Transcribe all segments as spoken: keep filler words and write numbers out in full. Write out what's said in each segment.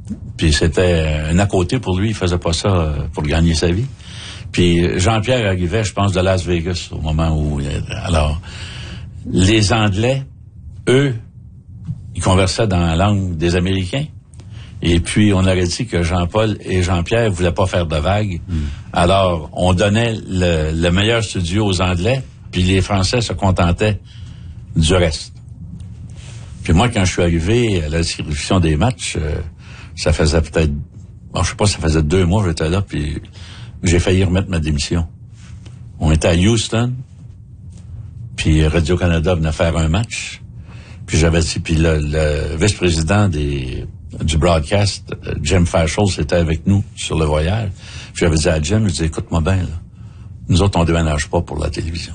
Puis c'était un à côté pour lui, il faisait pas ça pour gagner sa vie. Puis Jean-Pierre arrivait, je pense, de Las Vegas au moment où... Alors, les Anglais, eux, ils conversaient dans la langue des Américains. Et puis, on aurait dit que Jean-Paul et Jean-Pierre voulaient pas faire de vagues. Mm. Alors, on donnait le, le meilleur studio aux Anglais, puis les Français se contentaient du reste. Puis moi, quand je suis arrivé à la distribution des matchs, euh, ça faisait peut-être... Bon, je sais pas, ça faisait deux mois que j'étais là, puis j'ai failli remettre ma démission. On était à Houston, puis Radio-Canada venait faire un match, puis j'avais dit... Puis le, le vice-président des... du broadcast, Jim Fashel, était avec nous sur le voyage. Puis j'avais dit à Jim, je dis, écoute-moi bien, là. Nous autres, on déménage pas pour la télévision.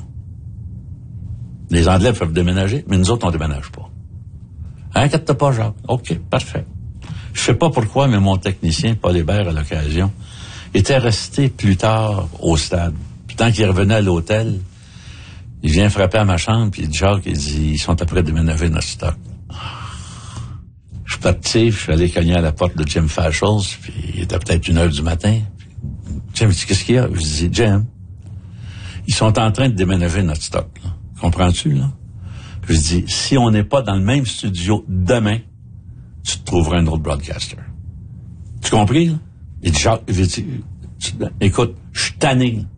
Les Anglais peuvent déménager, mais nous autres, on déménage pas. Inquiète-toi pas, Jacques. OK, parfait. Je sais pas pourquoi, mais mon technicien, Paul Hébert, à l'occasion, était resté plus tard au stade. Puis tant qu'il revenait à l'hôtel, il vient frapper à ma chambre, puis il dit, Jacques, il dit, ils sont après de déménager notre stock. Je suis parti, je suis allé cogner à la porte de Jim Fashel, puis il était peut-être une heure du matin. Jim, il dit, qu'est-ce qu'il y a? Je dis, Jim, ils sont en train de déménager notre stock, là. Comprends-tu, là? Je dis, si on n'est pas dans le même studio demain, tu te trouveras un autre broadcaster. Tu compris, là? Il dit, Jacques, il dit, écoute, je suis tanné, là.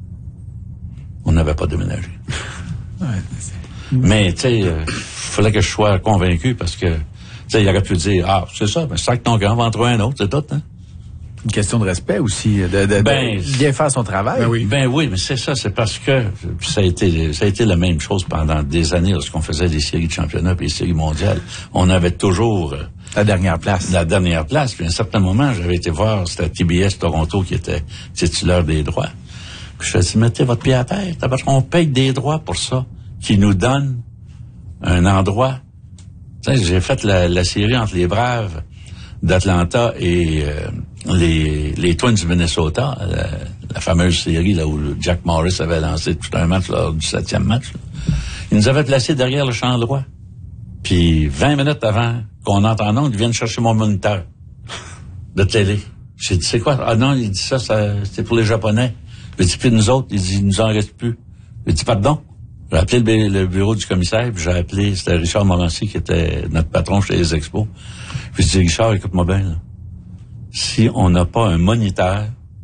On n'avait pas déménagé. Ouais, mais, tu sais, il euh, fallait que je sois convaincu parce que, tu sais, il aurait pu dire, ah, c'est ça, ben, c'est ça que ton gars va en trouver un autre, c'est tout, hein? Une question de respect aussi, de, de, ben, de bien faire son travail. Ben oui, ben oui, mais c'est ça, c'est parce que ça a été, ça a été la même chose pendant des années lorsqu'on faisait les séries de championnat et les séries mondiales. On avait toujours euh, la dernière place. La dernière place. Puis à un certain moment, j'avais été voir, c'était T B S Toronto qui était titulaire des droits. Puis je me suis dit, mettez votre pied à terre, parce qu'on paye des droits pour ça, qui nous donnent un endroit. Tu sais, j'ai fait la, la série entre les Braves d'Atlanta et euh, les, les Twins du Minnesota, la, la fameuse série là où Jack Morris avait lancé tout un match lors du septième match. Là. Ils nous avaient placés derrière le champ droit. Puis vingt minutes avant qu'on entende non, ils viennent chercher mon moniteur de télé. J'ai dit, c'est quoi? Ah non, il dit ça, ça c'est pour les Japonais. J'ai dit, puis nous autres, il dit, il nous en reste plus. J'ai dit, pardon. J'ai appelé le, le bureau du commissaire, puis j'ai appelé, c'était Richard Morancy qui était notre patron chez les Expos. Puis j'ai dit, Richard, écoute-moi bien, là. Si on n'a pas un moniteur,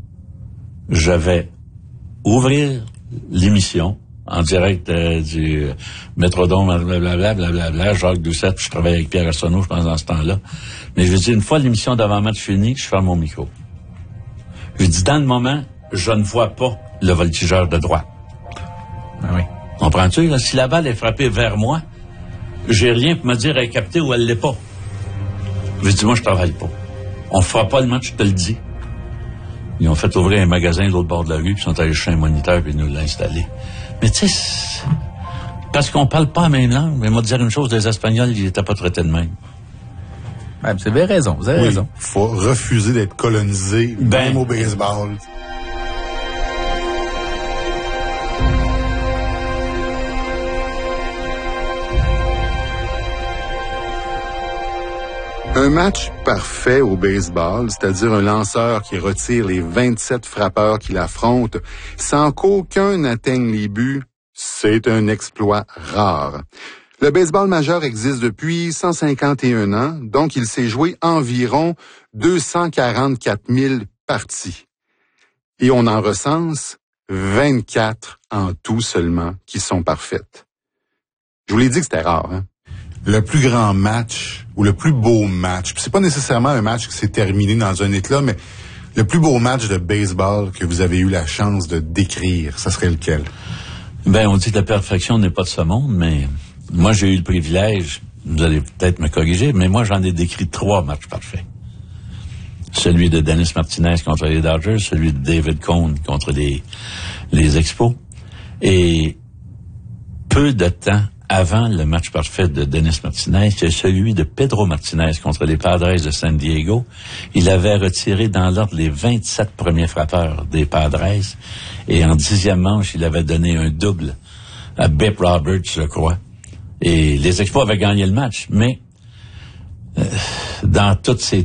je vais ouvrir l'émission en direct euh, du euh, Métrodome, blablabla, blablabla, Jacques Doucette, puis je travaille avec Pierre Arsenault, je pense, dans ce temps-là. Mais je lui dis, une fois l'émission d'avant-match finie, je ferme mon micro. Je lui dis, dans le moment, je ne vois pas le voltigeur de droite. Ah oui. Comprends-tu? Là, si la balle est frappée vers moi, j'ai rien pour me dire elle est captée ou elle l'est pas. Je dis, moi, je travaille pas. On fera pas le match, je te le dis. Ils ont fait ouvrir un magasin de l'autre bord de la rue, puis ils sont allés chercher un moniteur, puis ils nous l'ont installé. Mais tu sais, parce qu'on parle pas la même langue, mais moi, dire une chose, les Espagnols, ils étaient pas traités de même. Ouais, vous avez raison, vous avez oui, raison. Faut refuser d'être colonisé, ben, même au baseball. Un match parfait au baseball, c'est-à-dire un lanceur qui retire les vingt-sept frappeurs qui l'affrontent sans qu'aucun n'atteigne les buts, c'est un exploit rare. Le baseball majeur existe depuis cent cinquante et un ans, donc il s'est joué environ deux cent quarante-quatre mille parties. Et on en recense vingt-quatre en tout seulement qui sont parfaites. Je vous l'ai dit que c'était rare, hein? Le plus grand match ou le plus beau match, c'est pas nécessairement un match qui s'est terminé dans un éclat, mais le plus beau match de baseball que vous avez eu la chance de décrire, ça serait lequel? Ben, on dit que la perfection n'est pas de ce monde, mais moi, j'ai eu le privilège, vous allez peut-être me corriger, mais moi, j'en ai décrit trois matchs parfaits. Celui de Dennis Martinez contre les Dodgers, celui de David Cone contre les, les Expos. Et peu de temps avant le match parfait de Dennis Martinez, c'est celui de Pedro Martinez contre les Padres de San Diego. Il avait retiré dans l'ordre les vingt-sept premiers frappeurs des Padres. Et en dixième manche, il avait donné un double à Bip Roberts, je crois. Et les Expos avaient gagné le match. Mais euh, dans toutes ces